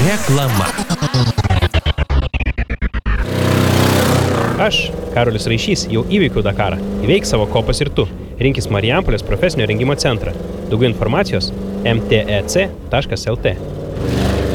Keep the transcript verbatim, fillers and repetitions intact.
Reklama. Aš, Karolis Raišys, jau įveikiau Dakarą. Įveik savo kopas ir tu. Rinkis Marijampolės profesinio rengimo centrą. Daugiau informacijos m t e c taškas l t.